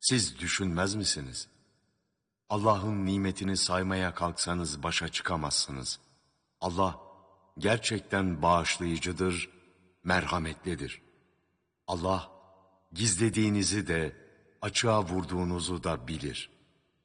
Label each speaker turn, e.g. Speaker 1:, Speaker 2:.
Speaker 1: Siz düşünmez misiniz? Allah'ın nimetini saymaya kalksanız başa çıkamazsınız. Allah gerçekten bağışlayıcıdır, merhametlidir. Allah gizlediğinizi de açığa vurduğunuzu da bilir.